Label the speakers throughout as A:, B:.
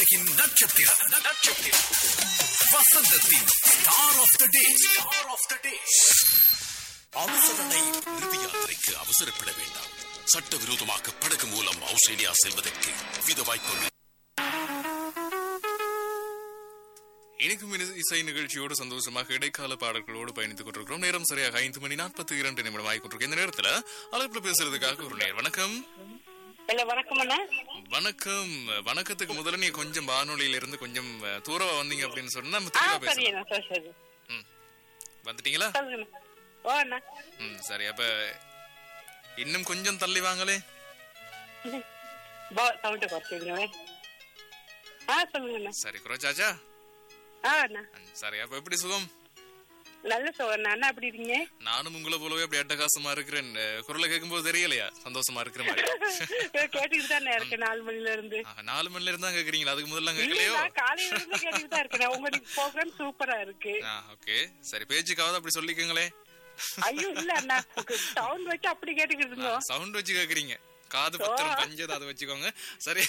A: உலகின் நட்சத்திரம் நட்சத்திரம் வசந்தத்தின் star of the day star of the டே. அவசரனை இறுதி யாத்திரைக்கு அவசரப்பட வேண்டாம். சட்டவிரோதமாக படகு மூலம் ஆஸ்திரேலியா செல்வதற்கு வித வாய்ப்புகள்.
B: இனிக்கும் இசை நிகழ்ச்சியோடு சந்தோஷமாக இடைக்கால பாடல்களோடு பயணித்துக் கொண்டிருக்கிறோம். நேரம் சரியாக 5:42 ஆகிக்கொண்டிருக்கும். இந்த நேரத்துல அழைப்புல பேசுறதுக்காக ஒரு நேர். வணக்கம்.
C: வணக்கம் அண்ணா.
B: வணக்கம். வணக்கத்துக்கு முதல்ல நீங்க கொஞ்சம் வானொலியில இருந்து கொஞ்சம் தூரம் வந்தீங்க அப்படின்னு சொன்னா நம்ம தெளிவா பேசலாம். வந்துட்டீங்களா? சரி. அப்ப இன்னும் கொஞ்சம் தள்ளி வாங்களே. சரி குறைச்சாச்சா? சரி. அப்ப எப்படி சுகம்?
C: நல்ல சுகம். அண்ணா எப்படி இருக்கீங்க?
B: நானும் உங்களை போலவே அப்படி அட்டகாசமா இருக்கிறேன். குரலை கேட்கும் போது தெரியலையா சந்தோஷமா இருக்கிற மாதிரி?
C: கேட்டுக்கிட்டு தானே இருக்கு 4 மணில இருந்து.
B: 4 மணில இருந்தா கேக்குறீங்களா? அதுக்கு முதல்ல கேட்கலையோ?
C: காலையில இருந்து கேட்டுக்கிட்டு தான் இருக்கேன். உங்க ப்ரோகிராம் சூப்பரா இருக்கு.
B: ஓகே சரி. பேச்சுக்காவது அப்படி சொல்லிக்கங்களே.
C: ஐயோ இல்ல அண்ணா, சவுண்ட் வச்சு அப்படி கேட்டுக்கிட்டு இருந்தோம்.
B: சவுண்ட் வச்சு கேக்குறீங்க? காது பத்திரம் பஞ்சது அதை வச்சுக்கோங்க. சரி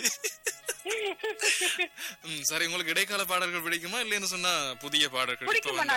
B: சரி. உங்களுக்கு இடைக்கால பாடல்கள் பிடிக்குமா இல்லன்னு சொன்னா புதிய பாடல்கள்?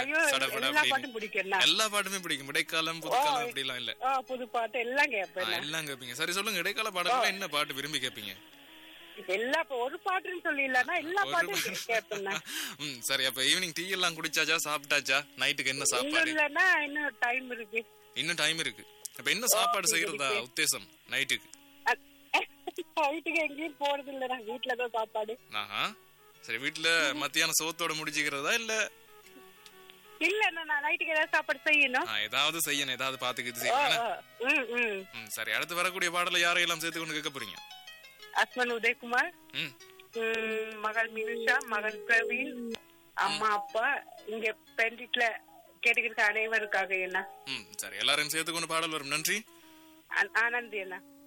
B: எல்லா பாட்டுமே பிடிக்கும். இடைக்காலம் புதுக்காலம் அப்படி எல்லாம் இல்ல.
C: புது பாட்டு எல்லாம் கேட்பேன்.
B: எல்லாம் கேட்பீங்க. சரி சொல்லுங்க, இடைக்கால பாடல்கள் என்ன பாட்டு விரும்பி கேட்பீங்க?
C: ஒரு பாட்டுன்னு சொல்லி இல்லன்னா எல்லா பாட்டும் கேட்பேன்.
B: சரி. அப்ப ஈவினிங் டீ எல்லாம் குடிச்சாச்சா, சாப்பிட்டாச்சா? நைட்டுக்கு என்ன சாப்பாடு?
C: இல்லன்னா இன்னும் டைம் இருக்கு.
B: இன்னும் டைம் இருக்கு. அப்ப என்ன சாப்பாடு செய்யறதா உத்தேசம் நைட்டுக்கு?
C: நைட்டுக்கு எங்கேயும் போறது இல்ல, வீட்டுலதான் சாப்பாடு.
B: சரி. வீட்டுல மத்தியானம் சோத்தோட முடிச்சுக்கிறதா இல்ல?
C: இல்ல நான் நைட்டுக்கு ஏதாவது சாப்பாடு செய்யணும்.
B: ஏதாவது செய்யணும், ஏதாவது பாத்துக்கிட்டு செய்யணும். சரி. அடுத்து வரக்கூடிய பாடல யாரையெல்லாம் சேர்த்து கொண்டு கேட்க போறீங்க?
C: ஹஸ்பண்ட் உதயகுமார், மகள் மினுஷா, மகன் பிரவீன், அம்மா அப்பா, இங்க பெண்டிட்ல கேட்டுக்கிட்டு அனைவருக்காக என்ன.
B: சரி. எல்லாரும் சேர்த்து கொண்டு பாடல் வரும். நன்றி.
C: ஆனந்தி என்ன.